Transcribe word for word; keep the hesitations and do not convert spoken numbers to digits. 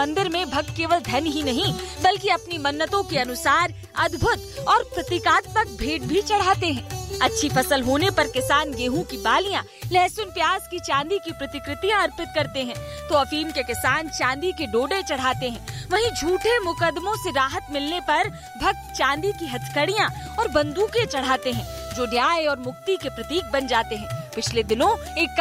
मंदिर में भक्त केवल धन ही नहीं बल्कि अपनी मन्नतों के अनुसार अद्भुत और प्रतीकात्मक भेंट भी चढ़ाते हैं। अच्छी फसल होने पर किसान गेहूं की बालियां, लहसुन प्याज की चांदी की प्रतिकृतियां अर्पित करते हैं, तो अफीम के किसान चांदी के डोडे चढ़ाते हैं। वहीं झूठे मुकदमों से राहत मिलने पर भक्त चांदी की हथकड़ियां और बंदूकें चढ़ाते हैं, जो न्याय और मुक्ति के प्रतीक बन जाते हैं। पिछले दिनों एक